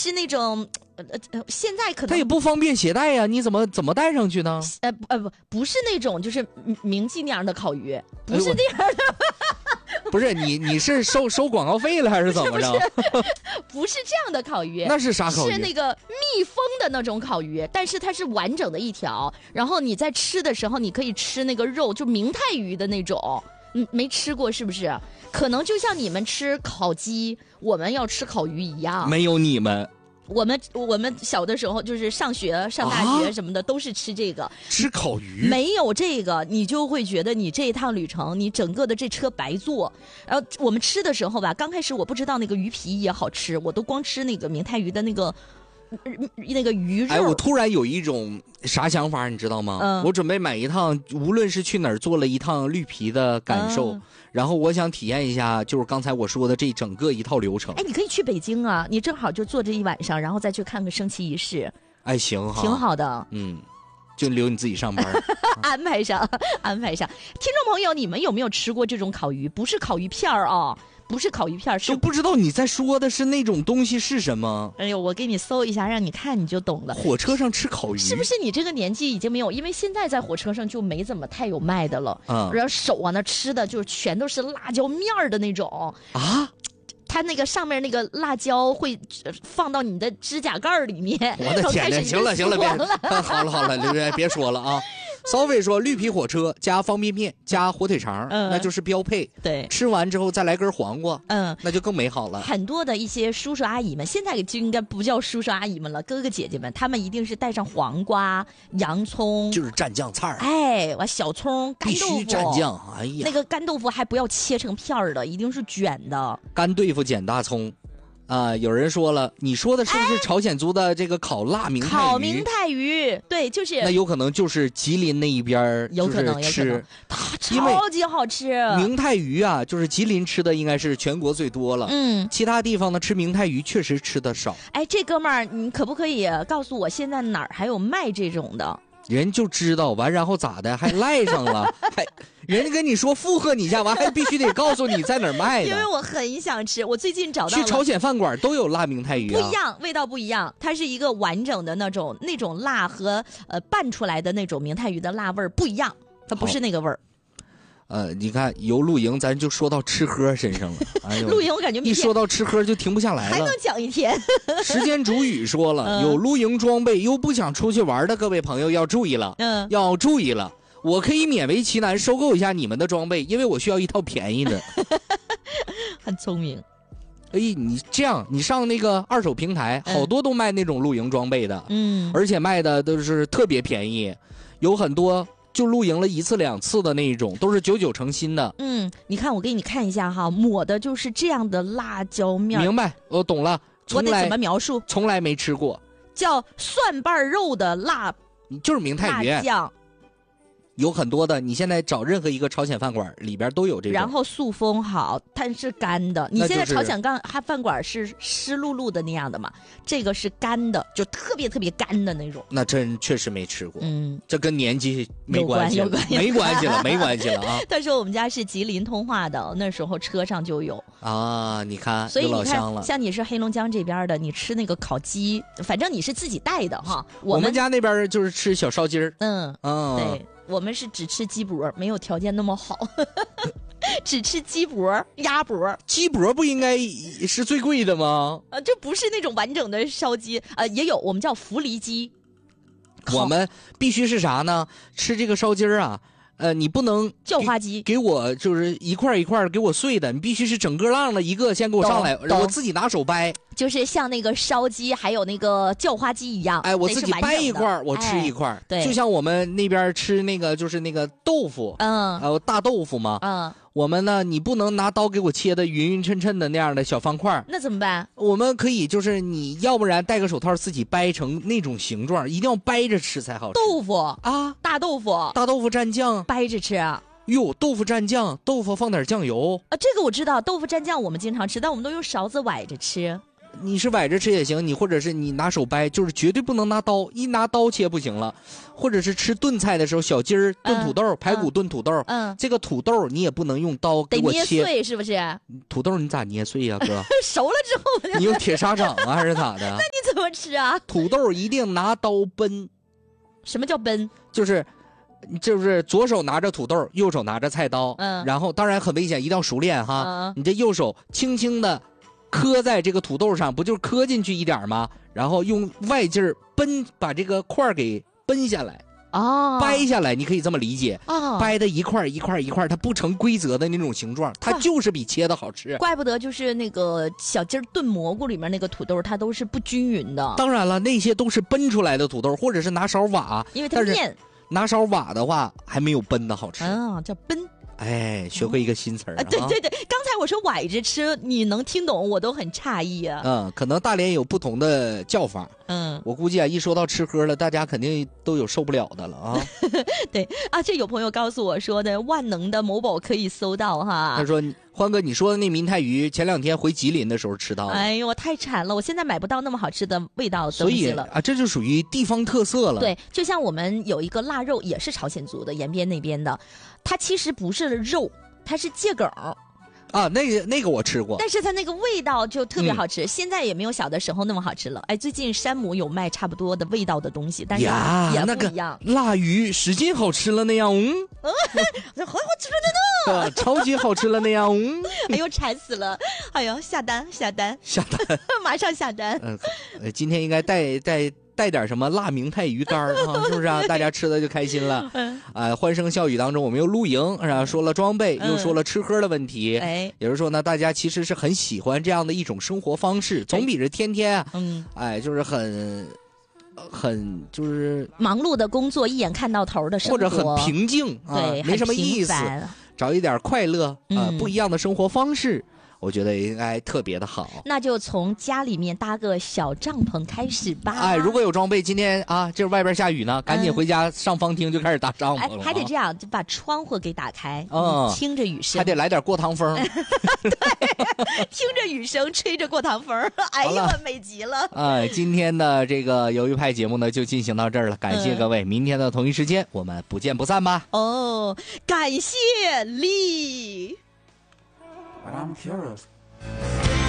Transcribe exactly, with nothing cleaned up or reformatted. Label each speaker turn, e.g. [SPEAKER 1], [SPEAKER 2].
[SPEAKER 1] 吃那种，呃呃，现在可能
[SPEAKER 2] 它也不方便携带呀、啊，你怎么怎么带上去呢？
[SPEAKER 1] 呃呃不不是那种就是明记那样的烤鱼，不是那样的。
[SPEAKER 2] 哎、不是你你是收收广告费了还是怎么着？
[SPEAKER 1] 不是, 不是这样的烤鱼，
[SPEAKER 2] 那是啥烤鱼？
[SPEAKER 1] 是那个密封的那种烤鱼，但是它是完整的一条，然后你在吃的时候，你可以吃那个肉，就明太鱼的那种。嗯，没吃过是不是？可能就像你们吃烤鸡，我们要吃烤鱼一样。
[SPEAKER 2] 没有你们。
[SPEAKER 1] 我们我们小的时候就是上学上大学什么的、啊、都是吃这个
[SPEAKER 2] 吃烤鱼，
[SPEAKER 1] 没有这个你就会觉得你这一趟旅程你整个的这车白坐。然后我们吃的时候吧，刚开始我不知道那个鱼皮也好吃，我都光吃那个明太鱼的那个那个鱼肉。
[SPEAKER 2] 哎，我突然有一种啥想法你知道吗、嗯、我准备买一趟无论是去哪儿做了一趟绿皮的感受、嗯，然后我想体验一下就是刚才我说的这整个一套流程。
[SPEAKER 1] 哎，你可以去北京啊，你正好就坐这一晚上，然后再去看个升旗仪式。
[SPEAKER 2] 哎，行哈，
[SPEAKER 1] 挺好的。
[SPEAKER 2] 嗯，就留你自己上班
[SPEAKER 1] 安排上安排上。听众朋友，你们有没有吃过这种烤鱼？不是烤鱼片儿啊，不是烤鱼片，是
[SPEAKER 2] 就不知道你在说的是那种东西是什么。
[SPEAKER 1] 哎呦，我给你搜一下让你看你就懂了。
[SPEAKER 2] 火车上吃烤鱼
[SPEAKER 1] 是不是你这个年纪已经没有？因为现在在火车上就没怎么太有卖的了，
[SPEAKER 2] 嗯，
[SPEAKER 1] 然后手啊那吃的就全都是辣椒面的那种
[SPEAKER 2] 啊，
[SPEAKER 1] 它那个上面那个辣椒会放到你的指甲盖里面。
[SPEAKER 2] 我的天哪，行了行了，别好了好了，别别说了啊。骚菲说绿皮火车加方便面加火腿肠、嗯、那就是标配。
[SPEAKER 1] 对，
[SPEAKER 2] 吃完之后再来根黄瓜，
[SPEAKER 1] 嗯，
[SPEAKER 2] 那就更美好了。
[SPEAKER 1] 很多的一些叔叔阿姨们，现在就应该不叫叔叔阿姨们了，哥哥姐姐们，他们一定是带上黄瓜、洋葱，
[SPEAKER 2] 就是蘸酱菜。
[SPEAKER 1] 哎，完小葱、干豆腐，
[SPEAKER 2] 必须蘸酱。哎呀，
[SPEAKER 1] 那个干豆腐还不要切成片儿的，一定是卷的。
[SPEAKER 2] 干对付剪大葱。啊、呃，有人说了，你说的是不是朝鲜族的这个烤辣明太鱼？
[SPEAKER 1] 烤明太鱼，对，就是
[SPEAKER 2] 那有可能就是吉林那一边，
[SPEAKER 1] 有可能
[SPEAKER 2] 吃，
[SPEAKER 1] 有可能它超级好吃。
[SPEAKER 2] 明太鱼啊，就是吉林吃的应该是全国最多了，
[SPEAKER 1] 嗯，
[SPEAKER 2] 其他地方呢吃明太鱼确实吃的少。
[SPEAKER 1] 哎，这哥们儿，你可不可以告诉我现在哪儿还有卖这种的？
[SPEAKER 2] 人就知道完，然后咋的还赖上了，还人家跟你说附和你一下，完还必须得告诉你在哪儿卖的。
[SPEAKER 1] 因为我很想吃，我最近找到了。
[SPEAKER 2] 去朝鲜饭馆都有辣明太鱼、啊，
[SPEAKER 1] 不一样，味道不一样。它是一个完整的那种那种辣和呃拌出来的那种明太鱼的辣味儿不一样，它不是那个味儿。
[SPEAKER 2] 呃，你看由露营咱就说到吃喝身上了，哎呦，
[SPEAKER 1] 露营我感觉
[SPEAKER 2] 一说到吃喝就停不下来了，
[SPEAKER 1] 还能讲一天。
[SPEAKER 2] 时间煮雨说了、嗯，有露营装备又不想出去玩的各位朋友要注意了，
[SPEAKER 1] 嗯，
[SPEAKER 2] 要注意了，我可以勉为其难收购一下你们的装备，因为我需要一套便宜的。
[SPEAKER 1] 很聪明。
[SPEAKER 2] 哎，你这样，你上那个二手平台，好多都卖那种露营装备的，
[SPEAKER 1] 嗯，
[SPEAKER 2] 而且卖的都是特别便宜，有很多。就露营了一次两次的那一种，都是九九成新的。
[SPEAKER 1] 嗯，你看我给你看一下哈，抹的就是这样的辣椒面。
[SPEAKER 2] 明白，我懂了。
[SPEAKER 1] 我得怎么描述？
[SPEAKER 2] 从来没吃过，
[SPEAKER 1] 叫蒜瓣肉的辣，
[SPEAKER 2] 就是明太鱼
[SPEAKER 1] 辣酱。
[SPEAKER 2] 有很多的，你现在找任何一个朝鲜饭馆里边都有这种。
[SPEAKER 1] 然后塑封好，它是干的。你现在朝鲜干饭馆是湿漉漉的那样的嘛？这个是干的，就特别特别干的那种。
[SPEAKER 2] 那真确实没吃过。
[SPEAKER 1] 嗯，
[SPEAKER 2] 这跟年纪没关系了，没关系了，没关系了啊。
[SPEAKER 1] 他说我们家是吉林通化的，那时候车上就有
[SPEAKER 2] 啊。你看，
[SPEAKER 1] 所以你看，
[SPEAKER 2] 了
[SPEAKER 1] 像你是黑龙江这边的，你吃那个烤鸡，反正你是自己带的哈。
[SPEAKER 2] 我们, 我们家那边就是吃小烧鸡儿。
[SPEAKER 1] 嗯
[SPEAKER 2] 嗯，
[SPEAKER 1] 对。我们是只吃鸡脖，没有条件那么好，只吃鸡脖、鸭脖。
[SPEAKER 2] 鸡脖不应该是最贵的吗？
[SPEAKER 1] 啊，这不是那种完整的烧鸡啊、呃，也有我们叫福梨鸡。
[SPEAKER 2] 我们必须是啥呢？吃这个烧鸡儿啊，呃，你不能
[SPEAKER 1] 叫花鸡，
[SPEAKER 2] 给我就是一块一块给我碎的，你必须是整个浪了一个先给我上来，我自己拿手掰。
[SPEAKER 1] 就是像那个烧鸡还有那个叫花鸡一样，
[SPEAKER 2] 哎，我自己掰一块，我吃一块、哎。
[SPEAKER 1] 对，
[SPEAKER 2] 就像我们那边吃那个就是那个豆腐，
[SPEAKER 1] 嗯，
[SPEAKER 2] 还有大豆腐嘛，
[SPEAKER 1] 嗯，
[SPEAKER 2] 我们呢，你不能拿刀给我切的匀匀称称的那样的小方块，
[SPEAKER 1] 那怎么办？
[SPEAKER 2] 我们可以就是你要不然戴个手套自己掰成那种形状，一定要掰着吃才好吃。
[SPEAKER 1] 豆腐
[SPEAKER 2] 啊，
[SPEAKER 1] 大豆腐，
[SPEAKER 2] 大豆腐蘸酱，
[SPEAKER 1] 掰着吃啊。
[SPEAKER 2] 哟，豆腐蘸酱，豆腐放点酱油
[SPEAKER 1] 啊，这个我知道，豆腐蘸酱我们经常吃，但我们都用勺子崴着吃。
[SPEAKER 2] 你是崴着吃也行，你或者是你拿手掰，就是绝对不能拿刀，一拿刀切不行了。或者是吃炖菜的时候，小鸡儿炖土豆、嗯、排骨炖土豆，嗯，这个土豆你也不能用刀给我切，
[SPEAKER 1] 得捏碎是不是？
[SPEAKER 2] 土豆你咋捏碎呀、啊，哥？
[SPEAKER 1] 熟了之后，
[SPEAKER 2] 你用铁砂掌啊，还是咋的？
[SPEAKER 1] 那你怎么吃啊？
[SPEAKER 2] 土豆一定拿刀奔。
[SPEAKER 1] 什么叫奔？
[SPEAKER 2] 就是就是左手拿着土豆，右手拿着菜刀，嗯，然后当然很危险，一定要熟练哈。嗯、你这右手轻轻的磕在这个土豆上，不就是磕进去一点吗？然后用外劲儿奔，把这个块给奔下来。哦，掰下来，你可以这么理解。哦，掰的一块一块一块，它不成规则的那种形状，它就是比切的好吃。
[SPEAKER 1] 怪不得就是那个小鸡儿炖蘑菇里面那个土豆，它都是不均匀的。
[SPEAKER 2] 当然了，那些都是奔出来的土豆，或者是拿勺挖，
[SPEAKER 1] 因为它面。
[SPEAKER 2] 拿勺挖的话，还没有奔的好吃。
[SPEAKER 1] 啊，叫奔。
[SPEAKER 2] 哎，学会一个新词儿、啊
[SPEAKER 1] 嗯、对对对，刚才我说崴着吃，你能听懂，我都很诧异啊。
[SPEAKER 2] 嗯，可能大连有不同的叫法。嗯，我估计啊，一说到吃喝了，大家肯定都有受不了的了啊。
[SPEAKER 1] 对啊，这有朋友告诉我说的，万能的某宝可以搜到哈。
[SPEAKER 2] 他说：“欢哥，你说的那明太鱼，前两天回吉林的时候吃到了。
[SPEAKER 1] 哎呦，我太馋了，我现在买不到那么好吃的味道的东西了。
[SPEAKER 2] 所以啊，这就属于地方特色了。
[SPEAKER 1] 对，就像我们有一个腊肉，也是朝鲜族的，延边那边的，它其实不是肉。”它是芥梗
[SPEAKER 2] 啊，那个那个我吃过，
[SPEAKER 1] 但是它那个味道就特别好吃、嗯、现在也没有小的时候那么好吃了。哎，最近山姆有卖差不多的味道的东西，但是也不一样。
[SPEAKER 2] 那个、腊鱼使劲好吃了那样，嗯，
[SPEAKER 1] 很好吃了呢、
[SPEAKER 2] 啊，超级好吃了那样，嗯，
[SPEAKER 1] 哎呦馋死了，哎呦下单下单
[SPEAKER 2] 下单，
[SPEAKER 1] 马上下单。
[SPEAKER 2] 嗯、呃，今天应该带带。带点什么辣明太鱼干啊，是不是啊？大家吃的就开心了。嗯，啊、呃，欢声笑语当中，我们又露营，然后说了装备，又说了吃喝的问题。哎、嗯，也就是说呢，大家其实是很喜欢这样的一种生活方式，总比这天天啊，嗯，哎，就是很。很就是
[SPEAKER 1] 忙碌的工作，一眼看到头的生活，
[SPEAKER 2] 或者很平静，
[SPEAKER 1] 对，
[SPEAKER 2] 啊、没什么意思，找一点快乐啊、呃嗯，不一样的生活方式。我觉得应该特别的好，
[SPEAKER 1] 那就从家里面搭个小帐篷开始吧。
[SPEAKER 2] 哎，如果有装备，今天啊，就是外边下雨呢，赶紧回家上方厅就开始搭帐篷了、
[SPEAKER 1] 嗯哎。还得这样，就把窗户给打开，嗯，听着雨声，
[SPEAKER 2] 还得来点过堂风。
[SPEAKER 1] 对，听着雨声，吹着过堂风，哎呦，美极了。
[SPEAKER 2] 哎，今天的这个鱿鱼派节目呢，就进行到这儿了，感谢各位，嗯、明天的同一时间我们不见不散吧。
[SPEAKER 1] 哦，感谢力。
[SPEAKER 3] But I'm curious.